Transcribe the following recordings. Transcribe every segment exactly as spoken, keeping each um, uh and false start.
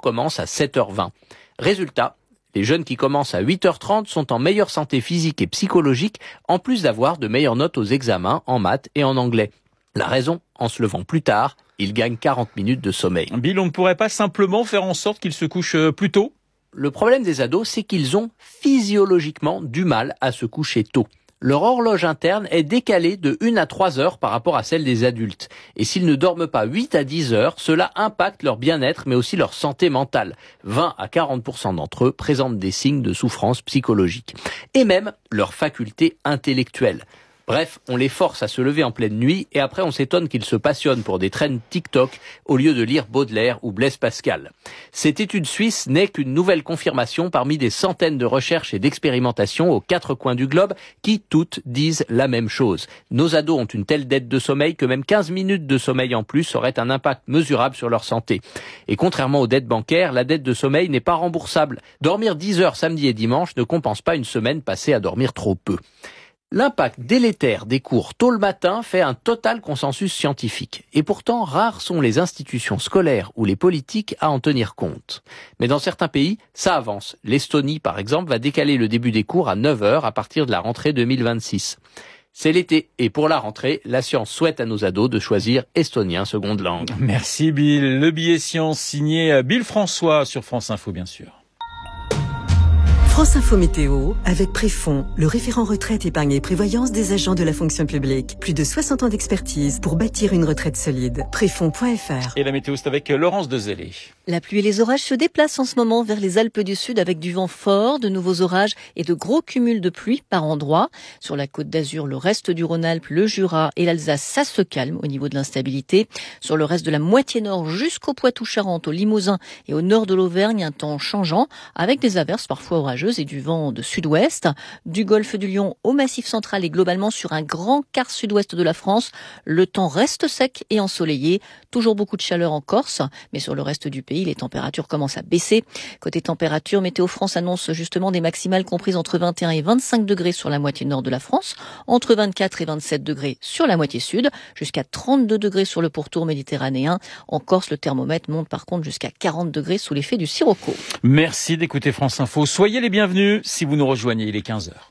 commence à sept heures vingt. Résultat, les jeunes qui commencent à huit heures trente sont en meilleure santé physique et psychologique, en plus d'avoir de meilleures notes aux examens en maths et en anglais. La raison, en se levant plus tard, ils gagnent quarante minutes de sommeil. Bill, on ne pourrait pas simplement faire en sorte qu'ils se couchent plus tôt ? Le problème des ados, c'est qu'ils ont physiologiquement du mal à se coucher tôt. Leur horloge interne est décalée de une à trois heures par rapport à celle des adultes. Et s'ils ne dorment pas huit à dix heures, cela impacte leur bien-être mais aussi leur santé mentale. vingt à quarante pour cent d'entre eux présentent des signes de souffrance psychologique. Et même leur faculté intellectuelle. Bref, on les force à se lever en pleine nuit et après on s'étonne qu'ils se passionnent pour des trends TikTok au lieu de lire Baudelaire ou Blaise Pascal. Cette étude suisse n'est qu'une nouvelle confirmation parmi des centaines de recherches et d'expérimentations aux quatre coins du globe qui toutes disent la même chose. Nos ados ont une telle dette de sommeil que même quinze minutes de sommeil en plus auraient un impact mesurable sur leur santé. Et contrairement aux dettes bancaires, la dette de sommeil n'est pas remboursable. Dormir dix heures samedi et dimanche ne compense pas une semaine passée à dormir trop peu. L'impact délétère des cours tôt le matin fait un total consensus scientifique. Et pourtant, rares sont les institutions scolaires ou les politiques à en tenir compte. Mais dans certains pays, ça avance. L'Estonie, par exemple, va décaler le début des cours à neuf heures à partir de la rentrée deux mille vingt-six. C'est l'été. Et pour la rentrée, la science souhaite à nos ados de choisir estonien seconde langue. Merci Bill. Le billet science signé Bill François sur France Info, bien sûr. France Info Météo, avec Préfond, le référent retraite, épargne et prévoyance des agents de la fonction publique. Plus de soixante ans d'expertise pour bâtir une retraite solide. Préfond point f r. Et la météo, c'est avec Laurence Dezellé. La pluie et les orages se déplacent en ce moment vers les Alpes du Sud avec du vent fort, de nouveaux orages et de gros cumuls de pluie par endroits. Sur la Côte d'Azur, le reste du Rhône-Alpes, le Jura et l'Alsace, ça se calme au niveau de l'instabilité. Sur le reste de la moitié nord jusqu'au Poitou-Charentes, au Limousin et au nord de l'Auvergne, un temps changeant avec des averses parfois orageuses et du vent de sud-ouest. Du golfe du Lion au Massif central et globalement sur un grand quart sud-ouest de la France, le temps reste sec et ensoleillé. Toujours beaucoup de chaleur en Corse, mais sur le reste du pays, les températures commencent à baisser. Côté température, Météo France annonce justement des maximales comprises entre vingt et un et vingt-cinq degrés sur la moitié nord de la France, entre vingt-quatre et vingt-sept degrés sur la moitié sud, jusqu'à trente-deux degrés sur le pourtour méditerranéen. En Corse, le thermomètre monte par contre jusqu'à quarante degrés sous l'effet du sirocco. Merci d'écouter France Info. Soyez les bienvenus si vous nous rejoignez, il est quinze heures.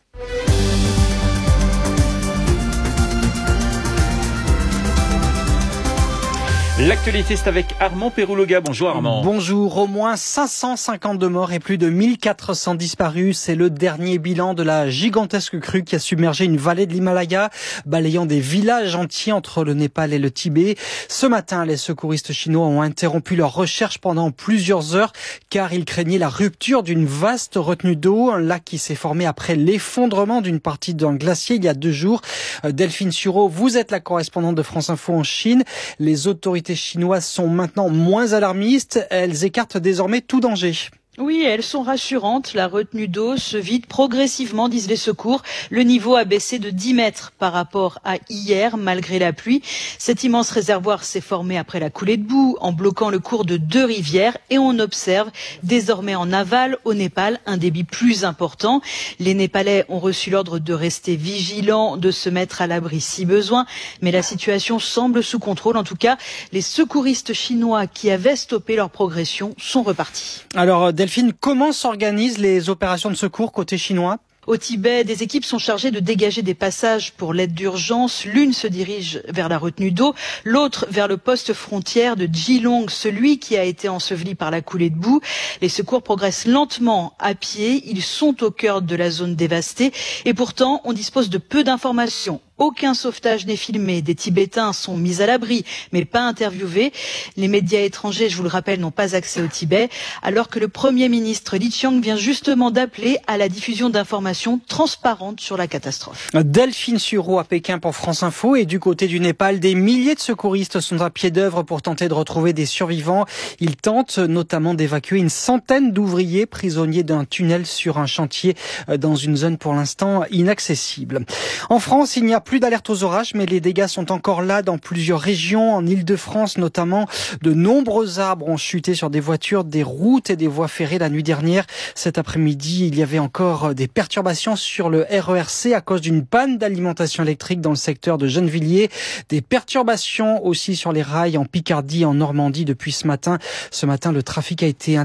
L'actualité, c'est avec Armand Perrouloga. Bonjour Armand. Bonjour. Au moins cinq cent cinquante-deux morts et plus de mille quatre cents disparus. C'est le dernier bilan de la gigantesque crue qui a submergé une vallée de l'Himalaya, balayant des villages entiers entre le Népal et le Tibet. Ce matin, les secouristes chinois ont interrompu leurs recherches pendant plusieurs heures car ils craignaient la rupture d'une vaste retenue d'eau, un lac qui s'est formé après l'effondrement d'une partie d'un glacier il y a deux jours. Delphine Sureau, vous êtes la correspondante de France Info en Chine. Les autorités Les chinoises sont maintenant moins alarmistes. Elles écartent désormais tout danger. Oui, elles sont rassurantes. La retenue d'eau se vide progressivement, disent les secours. Le niveau a baissé de dix mètres par rapport à hier, malgré la pluie. Cet immense réservoir s'est formé après la coulée de boue, en bloquant le cours de deux rivières. Et on observe désormais en aval, au Népal, un débit plus important. Les Népalais ont reçu l'ordre de rester vigilants, de se mettre à l'abri si besoin. Mais la situation semble sous contrôle. En tout cas, les secouristes chinois qui avaient stoppé leur progression sont repartis. Alors, Delphine, comment s'organisent les opérations de secours côté chinois ? Au Tibet, des équipes sont chargées de dégager des passages pour l'aide d'urgence. L'une se dirige vers la retenue d'eau, l'autre vers le poste frontière de Jilong, celui qui a été enseveli par la coulée de boue. Les secours progressent lentement à pied. Ils sont au cœur de la zone dévastée et pourtant, on dispose de peu d'informations. Aucun sauvetage n'est filmé. Des Tibétains sont mis à l'abri, mais pas interviewés. Les médias étrangers, je vous le rappelle, n'ont pas accès au Tibet, alors que le Premier ministre Li Qiang vient justement d'appeler à la diffusion d'informations transparentes sur la catastrophe. Delphine Sureau à Pékin pour France Info. Et du côté du Népal, des milliers de secouristes sont à pied d'œuvre pour tenter de retrouver des survivants. Ils tentent notamment d'évacuer une centaine d'ouvriers prisonniers d'un tunnel sur un chantier dans une zone pour l'instant inaccessible. En France, il n'y a plus d'alerte aux orages, mais les dégâts sont encore là dans plusieurs régions. En Île-de-France notamment, de nombreux arbres ont chuté sur des voitures, des routes et des voies ferrées la nuit dernière. Cet après-midi, il y avait encore des perturbations sur le R E R C à cause d'une panne d'alimentation électrique dans le secteur de Gennevilliers. Des perturbations aussi sur les rails en Picardie, en Normandie depuis ce matin. Ce matin, le trafic a été